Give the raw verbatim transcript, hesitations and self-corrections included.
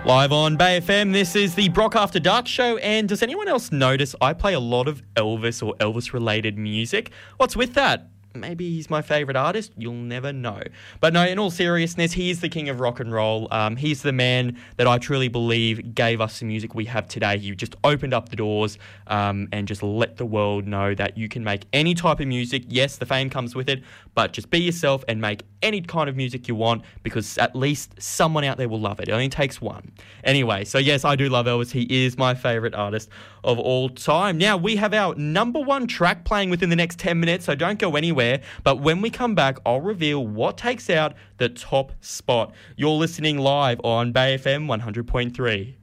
Live on Bay F M, this is the Brock After Dark show, and does anyone else notice I play a lot of Elvis or Elvis-related music? What's with that? Maybe he's my favourite artist. You'll never know. But no, in all seriousness, he is the king of rock and roll. Um, he's the man that I truly believe gave us the music we have today. He just opened up the doors um, and just let the world know that you can make any type of music. Yes, the fame comes with it, but just be yourself and make any kind of music you want, because at least someone out there will love it. It only takes one. Anyway, so yes, I do love Elvis. He is my favourite artist of all time. Now, we have our number one track playing within the next ten minutes, so don't go anywhere. But when we come back, I'll reveal what takes out the top spot. You're listening live on Bay F M one hundred point three.